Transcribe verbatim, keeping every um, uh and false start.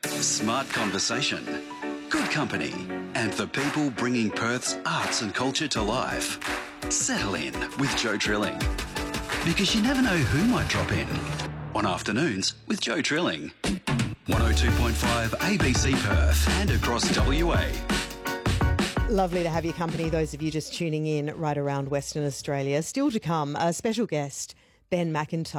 Smart conversation, good company, and the people bringing Perth's arts and culture to life. Settle in with Joe Trilling, because you never know who might drop in on Afternoons with Joe Trilling. one oh two point five A B C Perth and across W A. Lovely to have your company, those of you just tuning in right around Western Australia. Still to come, a special guest, Ben McIntyre.